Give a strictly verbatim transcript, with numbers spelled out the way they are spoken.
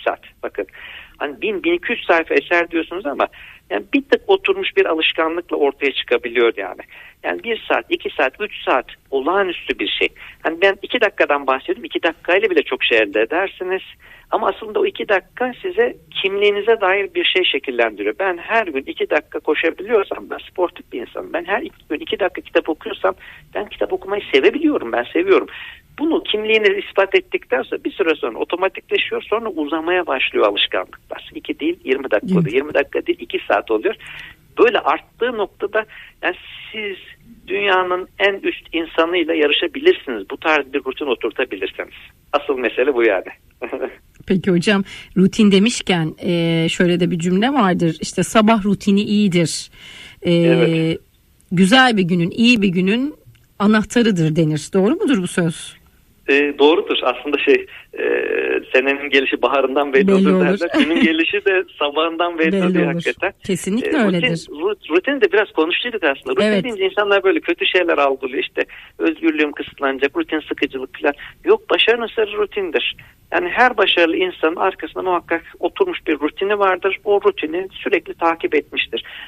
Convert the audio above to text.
saat. Bakın hani bin bin iki yüz sayfa eser diyorsunuz ama yani bir tık oturmuş bir alışkanlıkla ortaya çıkabiliyor yani. Yani bir saat, iki saat, üç saat olağanüstü bir şey. Hani ben iki dakikadan bahsediyorum. iki dakikayla bile çok şey elde edersiniz. Ama aslında o iki dakika size kimliğinize dair bir şey şekillendiriyor. Ben her gün iki dakika koşabiliyorsam ben sportif bir insanım. Ben her iki gün iki dakika kitap okuyorsam ben kitap okumayı sevebiliyorum. Ben seviyorum. Bunu kimliğinizi ispat ettikten sonra bir süre sonra otomatikleşiyor. Sonra uzamaya başlıyor alışkanlıklar. iki değil yirmi dakika oluyor. yirmi dakika değil iki saat oluyor. Böyle arttığı noktada yani siz dünyanın en üst insanıyla yarışabilirsiniz. Bu tarz bir rutin oturtabilirsiniz. Asıl mesele bu yani. Peki hocam, rutin demişken şöyle de bir cümle vardır. İşte sabah rutini iyidir. Ee, evet. Güzel bir günün, iyi bir günün anahtarıdır denir. Doğru mudur bu söz? E, doğrudur. Aslında şey e, senenin gelişi baharından belli, belli olur, olur derler. Günün gelişi de sabahından belli, belli oluyor olur. Hakikaten. Kesinlikle e, öyledir. Rutin, rutin de biraz konuştuyduk aslında. Rutin evet. deyince insanlar böyle kötü şeyler algılıyor. İşte özgürlüğüm kısıtlanacak, rutin sıkıcılık falan. Yok, başarının sırrı rutindir. Yani her başarılı insanın arkasında muhakkak oturmuş bir rutini vardır. O rutini sürekli takip etmiştir.